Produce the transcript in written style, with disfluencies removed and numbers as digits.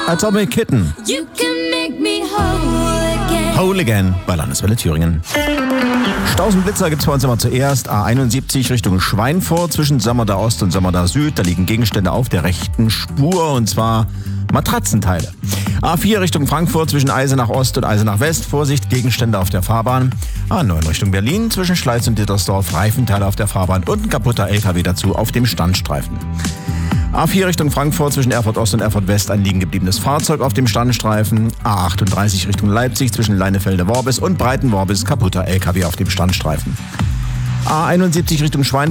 Atomic Kitten. You can make me whole again. Whole Again bei Landeswelle Thüringen. Stausenblitzer gibt es bei uns immer zuerst. A71 Richtung Schweinfurt zwischen Sömmerda Ost und Sömmerda Süd. Da liegen Gegenstände auf der rechten Spur und zwar Matratzenteile. A4 Richtung Frankfurt zwischen Eisenach Ost und Eisenach West. Vorsicht, Gegenstände auf der Fahrbahn. A9 Richtung Berlin zwischen Schleiz und Dittersdorf. Reifenteile auf der Fahrbahn und ein kaputter LKW dazu auf dem Standstreifen. A4 Richtung Frankfurt zwischen Erfurt Ost und Erfurt West ein liegen gebliebenes Fahrzeug auf dem Standstreifen. A38 Richtung Leipzig zwischen Leinefelde-Worbis und Breiten-Worbis kaputter LKW auf dem Standstreifen. A71 Richtung Schweinfurt